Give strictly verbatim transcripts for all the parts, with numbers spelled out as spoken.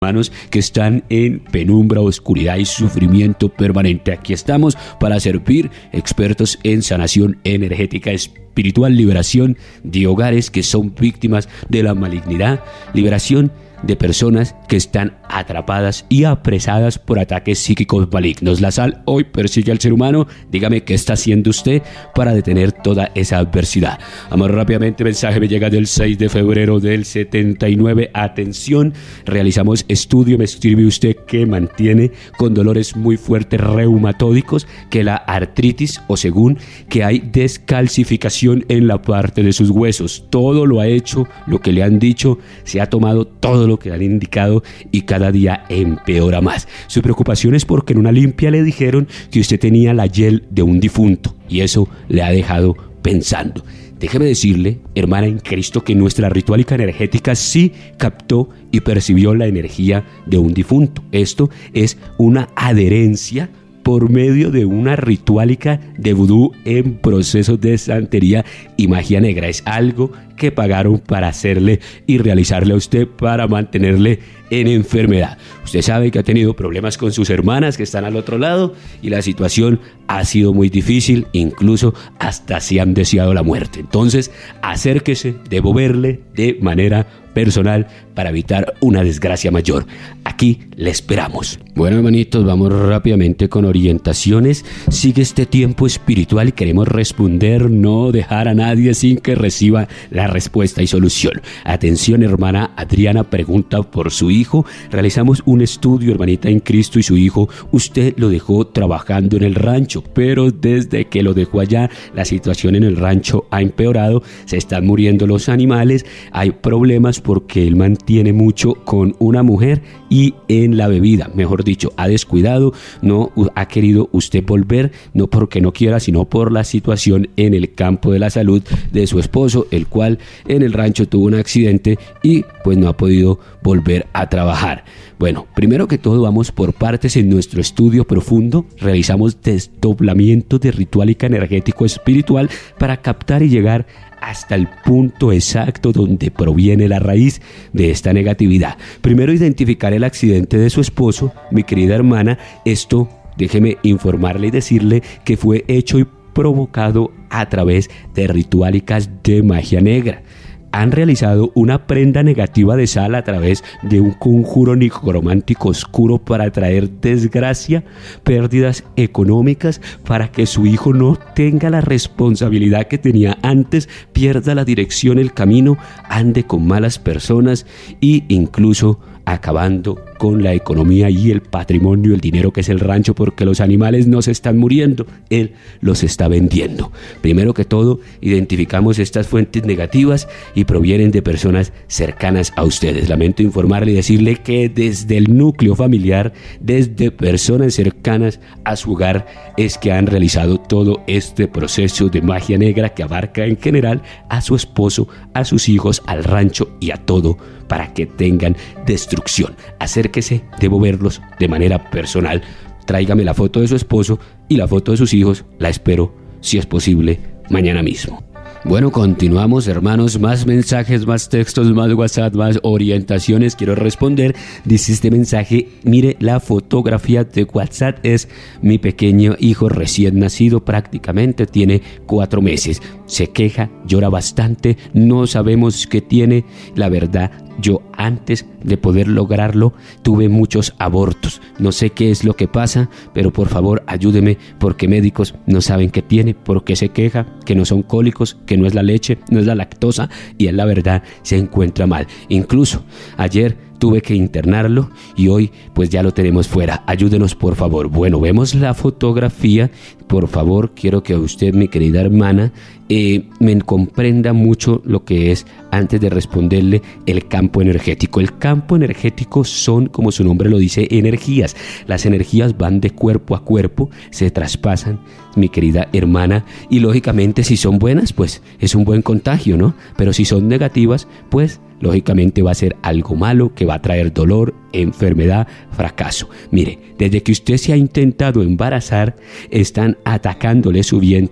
Hermanos que están en penumbra, oscuridad y sufrimiento permanente. Aquí estamos para servir, expertos en sanación energética espiritual, liberación de hogares que son víctimas de la malignidad, liberación de personas que están atrapadas y apresadas por ataques psíquicos malignos. La sal hoy persigue al ser humano. Dígame qué está haciendo usted para detener toda esa adversidad. Vamos rápidamente, mensaje me llega del seis de febrero del setenta y nueve. Atención, realizamos estudio, me escribe usted que mantiene con dolores muy fuertes reumatódicos, que la artritis o según que hay descalcificación en la parte de sus huesos. Todo lo ha hecho, lo que le han dicho, se ha tomado todo lo que le han indicado y cada día empeora más. Su preocupación es porque en una limpia le dijeron que usted tenía la hiel de un difunto y eso le ha dejado pensando. Déjeme decirle, hermana en Cristo, que nuestra ritualica energética sí captó y percibió la energía de un difunto. Esto es una adherencia por medio de una ritualica de vudú en procesos de santería y magia negra. Es algo que pagaron para hacerle y realizarle a usted para mantenerle en enfermedad. Usted sabe que ha tenido problemas con sus hermanas que están al otro lado y la situación ha sido muy difícil, incluso hasta se han deseado la muerte. Entonces, acérquese, debo verle de manera personal para evitar una desgracia mayor. Aquí le esperamos. Bueno, hermanitos, vamos rápidamente con orientaciones. Sigue este tiempo espiritual y queremos responder, no dejar a nadie sin que reciba la respuesta y solución. Atención, hermana Adriana pregunta por su hijo. Realizamos un estudio, hermanita en Cristo, y su hijo, usted lo dejó trabajando en el rancho, pero desde que lo dejó allá, la situación en el rancho ha empeorado, se están muriendo los animales, hay problemas porque él mantiene mucho con una mujer y en la bebida, mejor dicho, ha descuidado, no ha querido usted volver, no porque no quiera, sino por la situación en el campo de la salud de su esposo, el cual en el rancho tuvo un accidente y pues no ha podido volver a trabajar. Bueno, primero que todo vamos por partes. En nuestro estudio profundo realizamos desdoblamiento de ritualica energético espiritual para captar y llegar hasta el punto exacto donde proviene la raíz de esta negatividad. Primero identificar el accidente de su esposo, mi querida hermana. Esto, déjeme informarle y decirle que fue hecho y provocado a través de ritualicas de magia negra. Han realizado una prenda negativa de sal a través de un conjuro necromántico oscuro para traer desgracia, pérdidas económicas, para que su hijo no tenga la responsabilidad que tenía antes, pierda la dirección, el camino, ande con malas personas e incluso acabando con la economía y el patrimonio, el dinero que es el rancho, porque los animales no se están muriendo, él los está vendiendo. Primero que todo, identificamos estas fuentes negativas y provienen de personas cercanas a ustedes. Lamento informarle y decirle que desde el núcleo familiar, desde personas cercanas a su hogar, es que han realizado todo este proceso de magia negra que abarca en general a su esposo, a sus hijos, al rancho y a todo, para que tengan destrucción. Acérquese, debo verlos de manera personal. Tráigame la foto de su esposo y la foto de sus hijos. La espero, si es posible, mañana mismo. Bueno, continuamos, hermanos, más mensajes, más textos, más WhatsApp, más orientaciones. Quiero responder, dice este mensaje, mire, la fotografía de WhatsApp es mi pequeño hijo recién nacido, prácticamente tiene cuatro meses. Se queja, llora bastante, no sabemos qué tiene. La verdad, yo antes de poder lograrlo tuve muchos abortos. No sé qué es lo que pasa, pero por favor ayúdeme, porque médicos no saben qué tiene, por qué se queja, que no son cólicos, que no es la leche, no es la lactosa, y él la verdad se encuentra mal. Incluso ayer tuve que internarlo y hoy pues ya lo tenemos fuera. Ayúdenos, por favor. Bueno, vemos la fotografía. Por favor, quiero que usted, mi querida hermana, eh, me comprenda mucho lo que es, antes de responderle, el campo energético. El campo energético son, como su nombre lo dice, energías. Las energías van de cuerpo a cuerpo, se traspasan, mi querida hermana, y lógicamente si son buenas, pues es un buen contagio, ¿no? Pero si son negativas, pues lógicamente va a ser algo malo que va a traer dolor, enfermedad, fracaso. Mire, desde que usted se ha intentado embarazar, están atacándole su vientre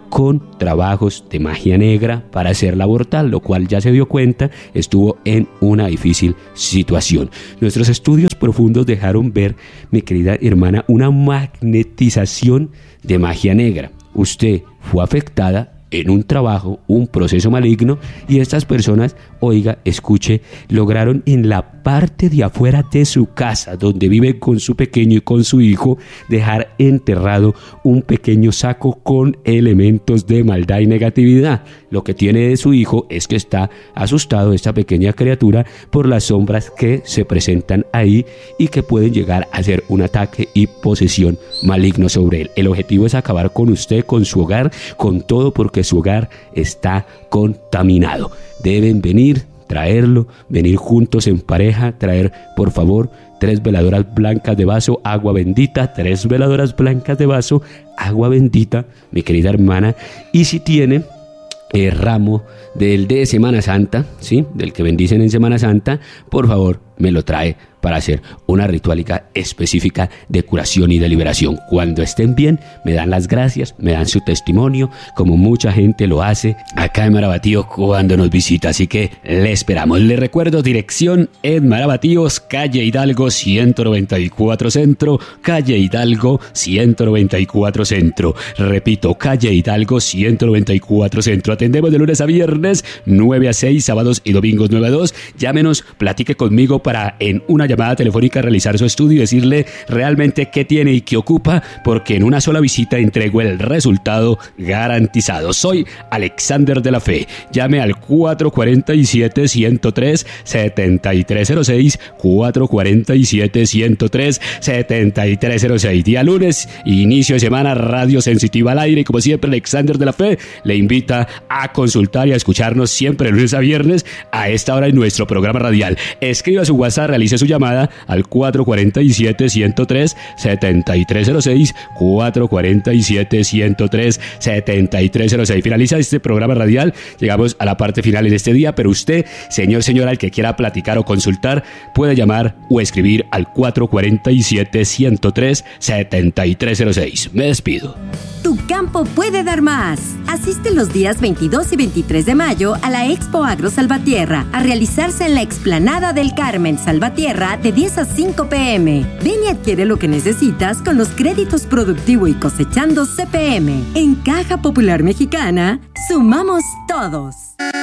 con trabajos de magia negra para hacerla abortar, lo cual ya se dio cuenta, estuvo en una difícil situación. Nuestros estudios profundos dejaron ver, mi querida hermana, una magnetización de magia negra. Usted fue afectada en un trabajo, un proceso maligno, y estas personas, oiga, escuche, lograron en la parte de afuera de su casa, donde vive con su pequeño y con su hijo, dejar enterrado un pequeño saco con elementos de maldad y negatividad. Lo que tiene de su hijo es que está asustado esta pequeña criatura por las sombras que se presentan ahí y que pueden llegar a ser un ataque y posesión maligno sobre él. El objetivo es acabar con usted, con su hogar, con todo, porque su hogar está contaminado. Deben venir, traerlo, venir juntos en pareja, traer, por favor, tres veladoras blancas de vaso, agua bendita, tres veladoras blancas de vaso, agua bendita, mi querida hermana, y si tiene el ramo del de Semana Santa, ¿sí?, del que bendicen en Semana Santa, por favor, me lo trae para hacer una ritualica específica de curación y de liberación. Cuando estén bien, me dan las gracias, me dan su testimonio, como mucha gente lo hace acá en Marabatío cuando nos visita. Así que le esperamos. Le recuerdo, dirección en Marabatíos, calle Hidalgo ciento noventa y cuatro Centro, calle Hidalgo ciento noventa y cuatro Centro. Repito, calle Hidalgo ciento noventa y cuatro Centro. Atendemos de lunes a viernes, nueve a seis, sábados y domingos nueve a dos. Llámenos, platique conmigo para en una llamada telefónica realizar su estudio y decirle realmente qué tiene y qué ocupa, porque en una sola visita entrego el resultado garantizado. Soy Alexander de la Fe. Llame al cuatro cuatro siete, uno cero tres, siete tres cero seis, cuatro cuatro siete, uno cero tres, siete tres cero seis. Día lunes, inicio de semana, Radio Sensitiva al aire, y como siempre, Alexander de la Fe le invita a consultar y a escucharnos siempre de lunes a viernes a esta hora en nuestro programa radial. Escriba su WhatsApp, realice su llamada al cuatro cuatro siete, uno cero tres, siete tres cero seis, cuatro cuatro siete, uno cero tres, siete tres cero seis. Finaliza este programa radial, llegamos a la parte final en este día, pero usted, señor, señora, el que quiera platicar o consultar, puede llamar o escribir al cuatro cuatro siete, uno cero tres, siete tres cero seis. Me despido. Tu campo puede dar más. Asiste los días veintidós y veintitrés de mayo a la Expo Agro Salvatierra, a realizarse en la explanada del Carmen, Salvatierra, de diez a cinco pe eme. Ven y adquiere lo que necesitas con los créditos Productivo y Cosechando ce pe eme. En Caja Popular Mexicana, sumamos todos.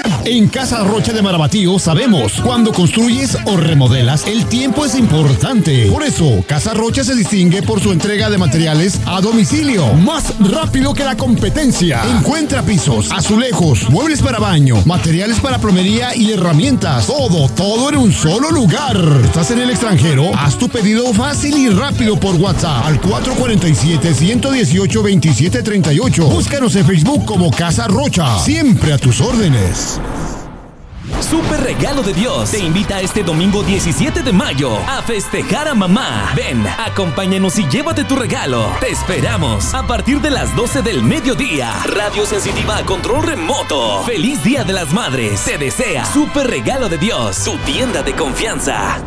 En Casa Rocha de Marabatío sabemos, cuando construyes o remodelas, el tiempo es importante. Por eso, Casa Rocha se distingue por su entrega de materiales a domicilio, más rápido que la competencia. Encuentra pisos, azulejos, muebles para baño, materiales para plomería y herramientas. Todo, todo en un solo lugar. ¿Estás en el extranjero? Haz tu pedido fácil y rápido por WhatsApp al cuatro cuatro siete, uno uno ocho, dos siete tres ocho. Búscanos en Facebook como Casa Rocha. Siempre a tus órdenes. Super Regalo de Dios te invita este domingo diecisiete de mayo a festejar a mamá. Ven, acompáñanos y llévate tu regalo. Te esperamos a partir de las doce del mediodía. Radio Sensitiva a control remoto. Feliz Día de las Madres. Te desea Super Regalo de Dios, tu tienda de confianza.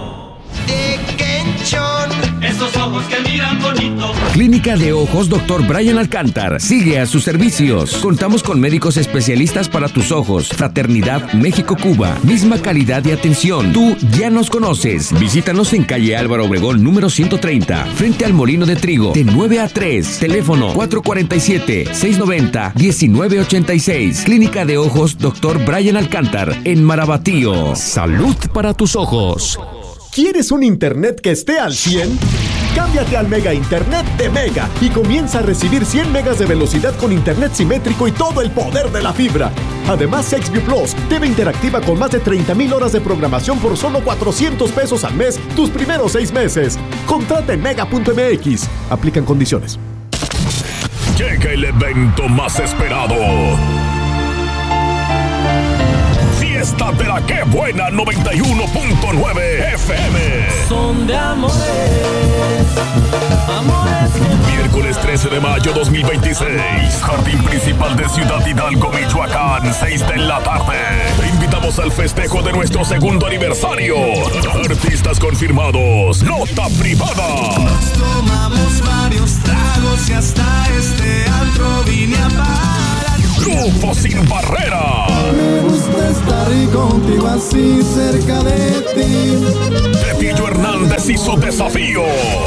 Esos ojos que miran bonito. Clínica de Ojos doctor Brian Alcántar sigue a sus servicios. Contamos con médicos especialistas para tus ojos. Fraternidad México-Cuba. Misma calidad de atención. Tú ya nos conoces. Visítanos en calle Álvaro Obregón número ciento treinta, frente al Molino de Trigo, de nueve a tres. Teléfono cuatro cuatro siete, seis nueve cero, uno nueve ocho seis. Clínica de Ojos doctor Brian Alcántar en Marabatío. Salud para tus ojos. ¿Quieres un internet que esté al cien? Cámbiate al Mega Internet de Mega y comienza a recibir cien megas de velocidad con internet simétrico y todo el poder de la fibra. Además, SexView Plus, T V interactiva con más de treinta mil horas de programación por solo cuatrocientos pesos al mes, tus primeros seis meses. Contrata en mega punto eme equis. Aplican condiciones. Llega el evento más esperado. Fiesta de la Que Buena noventa y uno punto nueve F M. Son de amores, amores. Miércoles trece de mayo dos mil veintiséis. Jardín Principal de Ciudad Hidalgo, Michoacán, seis de la tarde. Te invitamos al festejo de nuestro segundo aniversario. Artistas confirmados. Nota privada. Tomamos varios tragos. tragos y hasta este antro vine a parar. Grupo Sin Barrera. Me gusta estar contigo así cerca de ti. Pepillo Hernández y su desafío.